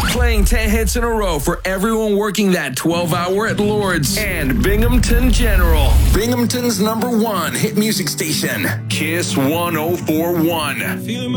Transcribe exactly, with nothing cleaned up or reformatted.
Playing ten hits in a row for everyone working that twelve hour at Lord's and Binghamton General. Binghamton's number one hit music station, Kiss one oh four one.